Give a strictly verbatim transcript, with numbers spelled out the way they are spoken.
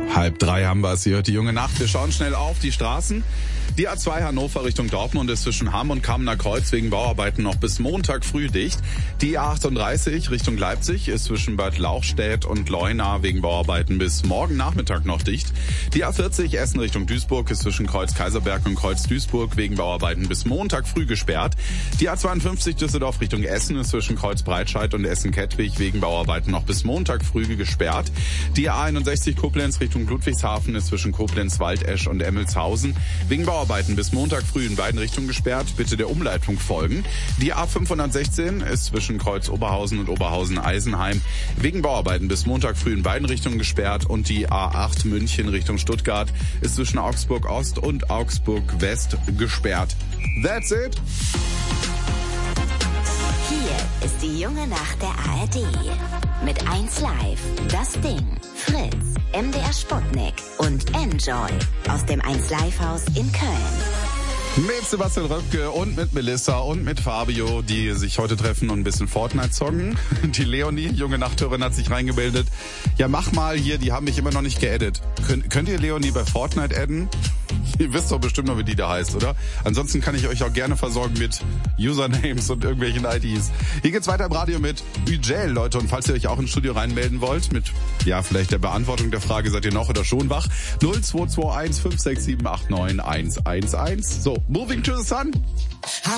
Halb drei haben wir es. Ihr hört die junge Nacht. Wir schauen schnell auf die Straßen. Die A zwei Hannover Richtung Dortmund ist zwischen Hamm und Kamener Kreuz wegen Bauarbeiten noch bis Montag früh dicht. Die A achtunddreißig Richtung Leipzig ist zwischen Bad Lauchstädt und Leuna wegen Bauarbeiten bis morgen Nachmittag noch dicht. Die A vierzig Essen Richtung Duisburg ist zwischen Kreuz Kaiserberg und Kreuz Duisburg wegen Bauarbeiten bis Montag früh gesperrt. Die A zweiundfünfzig Düsseldorf Richtung Essen ist zwischen Kreuz Breitscheid und Essen-Kettwig wegen Bauarbeiten noch bis Montag früh gesperrt. Die A einundsechzig Koblenz Richtung Ludwigshafen ist zwischen Koblenz, Waldesch und Emmelshausen wegen Bauarbeiten bis Montag früh in beiden Richtungen gesperrt. Bitte der Umleitung folgen. Die A fünfhundertsechzehn ist zwischen Kreuz Oberhausen und Oberhausen-Eisenheim wegen Bauarbeiten bis Montag früh in beiden Richtungen gesperrt. Und die A acht München Richtung Stuttgart ist zwischen Augsburg Ost und Augsburg West gesperrt. That's it. Hier ist die junge Nacht der A R D. Mit eins Live, Das Ding, Fritz, M D R Sputnik und Enjoy aus dem eins Live Haus in Köln. Mit Sebastian Röpke und mit Melissa und mit Fabio, die sich heute treffen und ein bisschen Fortnite zocken. Die Leonie, junge Nachthörerin, hat sich reingebildet. Ja, mach mal hier, die haben mich immer noch nicht geaddet. Könnt, könnt ihr Leonie bei Fortnite adden? Ihr wisst doch bestimmt noch, wie die da heißt, oder? Ansonsten kann ich euch auch gerne versorgen mit Usernames und irgendwelchen I Ds. Hier geht's weiter im Radio mit Üjel, Leute. Und falls ihr euch auch ins Studio reinmelden wollt, mit, ja, vielleicht der Beantwortung der Frage, seid ihr noch oder schon wach? null zwei zwei eins fünf sechs sieben acht neun eins eins eins. So, Moving to the Sun.